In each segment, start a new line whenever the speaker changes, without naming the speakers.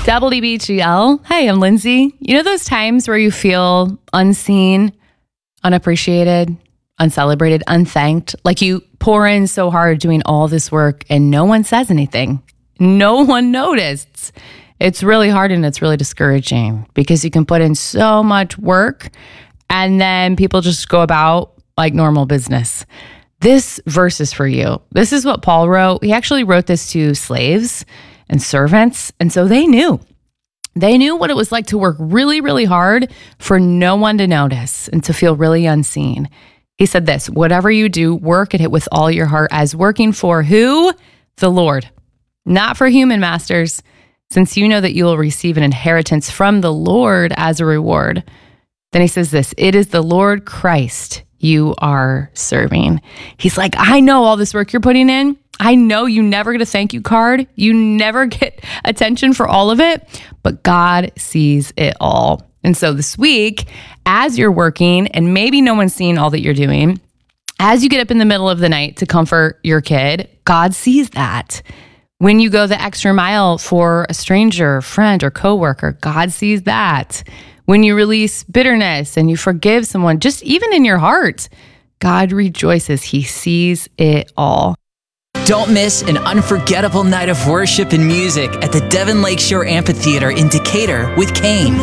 WBGL. Hey, I'm Lindsay. You know those times where you feel unseen, unappreciated, uncelebrated, unthanked? Like you pour in so hard doing all this work and no one says anything. No one noticed. It's really hard and it's really discouraging because you can put in so much work and then people just go about like normal business. This verse is for you. This is what Paul wrote. He actually wrote this to slaves and servants. And so they knew. They knew what it was like to work really, really hard for no one to notice and to feel really unseen. He said this, whatever you do, work at it with all your heart as working for who? The Lord, not for human masters, since you know that you will receive an inheritance from the Lord as a reward. Then he says this, it is the Lord Christ you are serving. He's like, I know all this work you're putting in. I know you never get a thank you card. You never get attention for all of it, but God sees it all. And so this week, as you're working and maybe no one's seeing all that you're doing, as you get up in the middle of the night to comfort your kid, God sees that. When you go the extra mile for a stranger, friend, or coworker, God sees that. When you release bitterness and you forgive someone, just even in your heart, God rejoices. He sees it all.
Don't miss an unforgettable night of worship and music at the Devon Lakeshore Amphitheater in Decatur with Kane.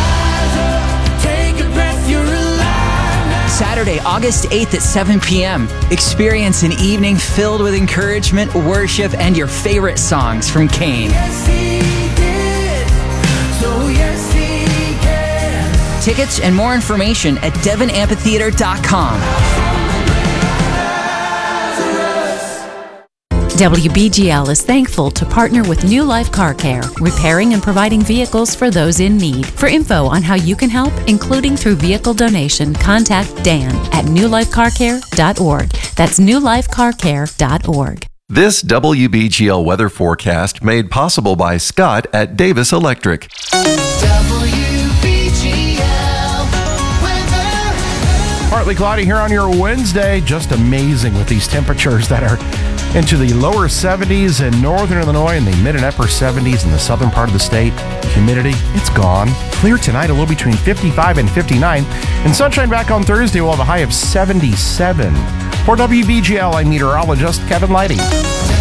Saturday, August 8th at 7 p.m. Experience an evening filled with encouragement, worship, and your favorite songs from Kane. Tickets and more information at devonamphitheater.com.
WBGL is thankful to partner with New Life Car Care, repairing and providing vehicles for those in need. For info on how you can help, including through vehicle donation, contact Dan at newlifecarcare.org. That's newlifecarcare.org.
This WBGL weather forecast made possible by Scott at Davis Electric.
Partly cloudy here on your Wednesday. Just amazing with these temperatures that are into the lower 70s in northern Illinois and the mid and upper 70s in the southern part of the state. Humidity, it's gone. Clear tonight, a low between 55 and 59. And sunshine back on Thursday, we'll have a high of 77. For WBGL, I'm meteorologist Kevin Lighting.